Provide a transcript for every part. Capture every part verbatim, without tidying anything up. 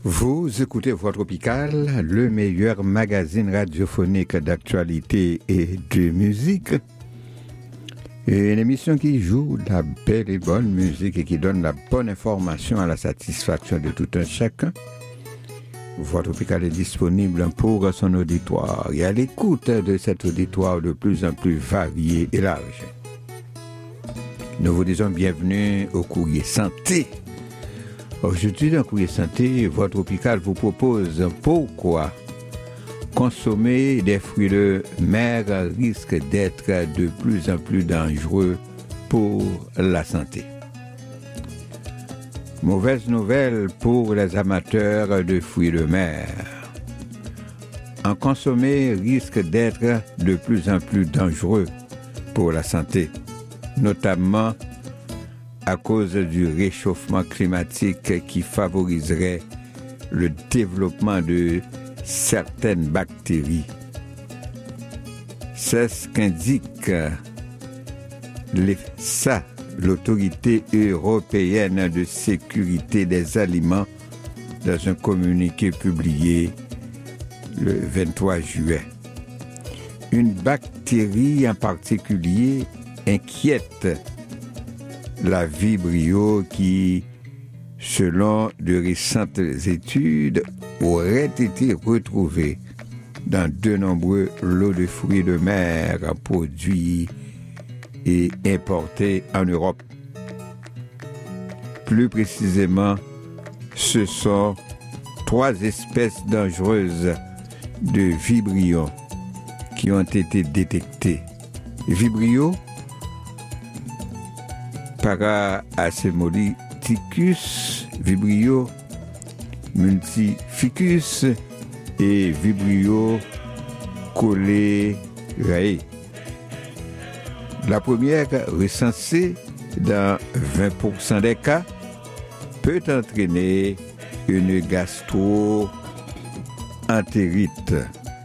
Vous écoutez Voix Tropicale, le meilleur magazine radiophonique d'actualité et de musique. Une émission qui joue la belle et bonne musique et qui donne la bonne information à la satisfaction de tout un chacun. Voix Tropicale est disponible pour son auditoire et à l'écoute de cet auditoire de plus en plus varié et large. Nous vous disons bienvenue au courrier santé. Aujourd'hui, dans Courrier Santé, Voix Tropicale vous propose pourquoi consommer des fruits de mer risque d'être de plus en plus dangereux pour la santé. Mauvaise nouvelle pour les amateurs de fruits de mer. En consommer risque d'être de plus en plus dangereux pour la santé, notamment à cause du réchauffement climatique qui favoriserait le développement de certaines bactéries. C'est ce qu'indique l'E F S A, l'Autorité européenne de sécurité des aliments, dans un communiqué publié le vingt-trois juillet. Une bactérie en particulier inquiète la Vibrio qui, selon de récentes études, aurait été retrouvée dans de nombreux lots de fruits de mer produits et importés en Europe. Plus précisément, ce sont trois espèces dangereuses de Vibrio qui ont été détectées. Vibrio Paraacemolyticus, Vibrio multificus et Vibrio cholerae. La première, recensée dans vingt pour cent des cas, peut entraîner une gastro-entérite.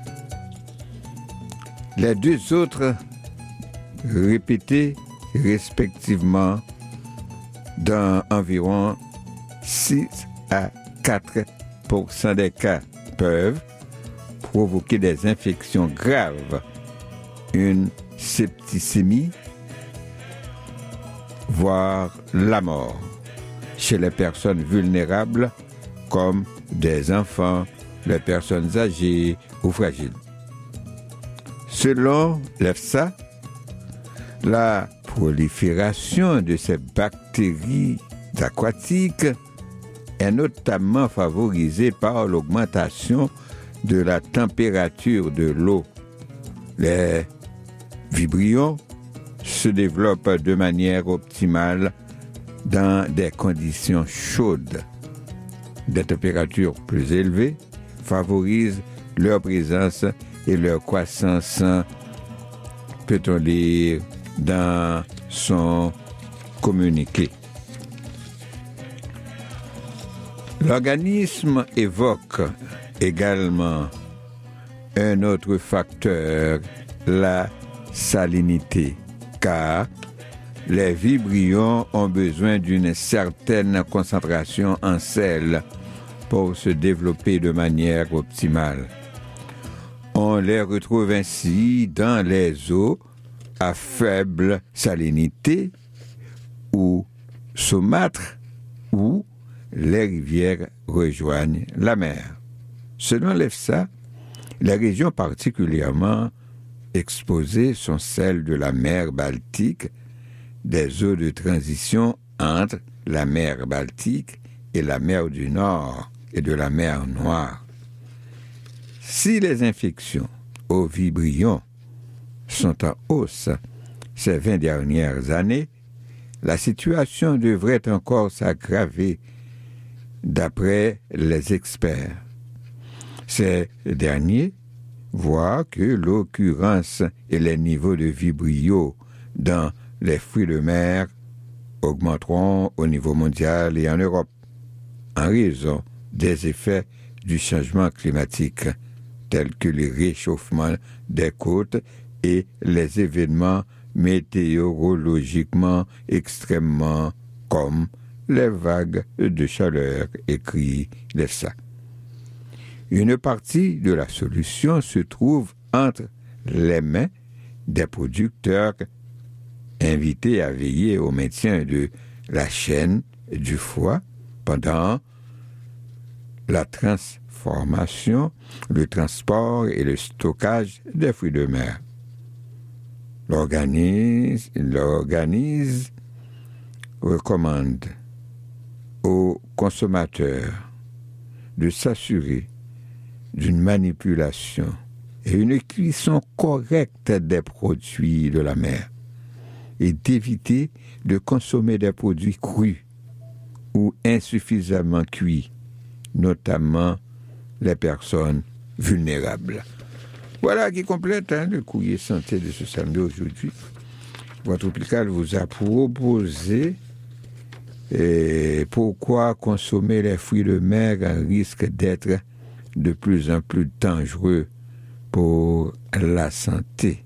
Les deux autres, répétées respectivement dans environ six à quatre pour cent des cas, peuvent provoquer des infections graves, une septicémie, voire la mort chez les personnes vulnérables comme des enfants, les personnes âgées ou fragiles. Selon l'E F S A, la prolifération de ces bactéries aquatiques est notamment favorisée par l'augmentation de la température de l'eau. Les vibrions se développent de manière optimale dans des conditions chaudes. Des températures plus élevées favorisent leur présence et leur croissance, peut-on lire dans son communiqué. L'organisme évoque également un autre facteur, la salinité, car les vibrions ont besoin d'une certaine concentration en sel pour se développer de manière optimale. On les retrouve ainsi dans les eaux à faible salinité ou saumâtre où les rivières rejoignent la mer. Selon l'E F S A, les régions particulièrement exposées sont celles de la mer Baltique, des eaux de transition entre la mer Baltique et la mer du Nord et de la mer Noire. Si les infections aux vibrions sont en hausse ces vingt dernières années, la situation devrait encore s'aggraver d'après les experts. Ces derniers voient que l'occurrence et les niveaux de vibrio dans les fruits de mer augmenteront au niveau mondial et en Europe en raison des effets du changement climatique tels que le réchauffement des côtes et les événements météorologiquement extrêmement comme les vagues de chaleur, écrit l'E F S A. Une partie de la solution se trouve entre les mains des producteurs invités à veiller au maintien de la chaîne du foie pendant la transformation, le transport et le stockage des fruits de mer. L'organisme, l'organisme recommande aux consommateurs de s'assurer d'une manipulation et une cuisson correcte des produits de la mer et d'éviter de consommer des produits crus ou insuffisamment cuits, notamment les personnes vulnérables. Voilà qui complète hein, le courrier santé de ce samedi aujourd'hui. Voix Tropicale vous a proposé et pourquoi consommer les fruits de mer risque d'être de plus en plus dangereux pour la santé.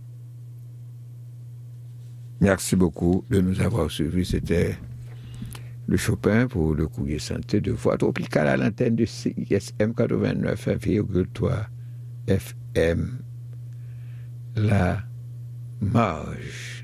Merci beaucoup de nous avoir suivis. C'était le Chopin pour le courrier santé de Voix Tropicale à l'antenne de C I S M quatre-vingt-neuf virgule trois F M. La Marge.